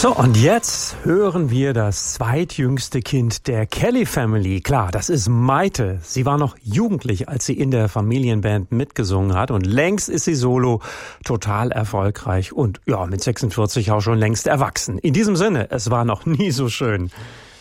So, und jetzt hören wir das zweitjüngste Kind der Kelly Family. Klar, das ist Maite. Sie war noch jugendlich, als sie in der Familienband mitgesungen hat. Und längst ist sie solo total erfolgreich und ja, mit 46 auch schon längst erwachsen. In diesem Sinne, es war noch nie so schön.